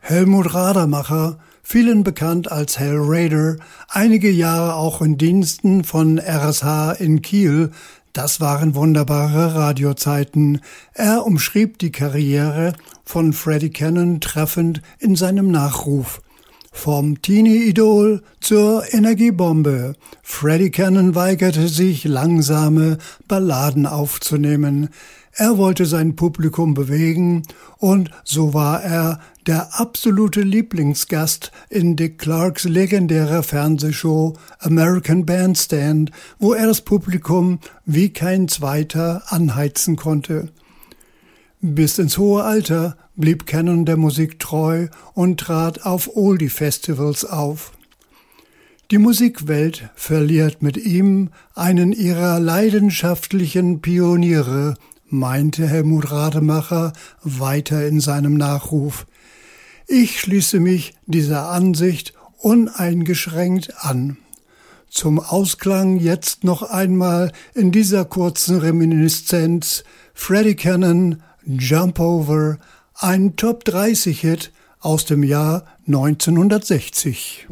Helmut Radermacher, vielen bekannt als Hell Raider, einige Jahre auch in Diensten von RSH in Kiel. Das waren wunderbare Radiozeiten. Er umschrieb die Karriere von Freddie Cannon treffend in seinem Nachruf. Vom Teenie-Idol zur Energiebombe. Freddie Cannon weigerte sich, langsame Balladen aufzunehmen. Er wollte sein Publikum bewegen und so war er der absolute Lieblingsgast in Dick Clarks legendärer Fernsehshow American Bandstand, wo er das Publikum wie kein zweiter anheizen konnte. Bis ins hohe Alter blieb Cannon der Musik treu und trat auf Oldie-Festivals auf. Die Musikwelt verliert mit ihm einen ihrer leidenschaftlichen Pioniere, meinte Helmut Radermacher weiter in seinem Nachruf. Ich schließe mich dieser Ansicht uneingeschränkt an. Zum Ausklang jetzt noch einmal in dieser kurzen Reminiszenz Freddie Cannon, Jump Over, ein Top-30-Hit aus dem Jahr 1960.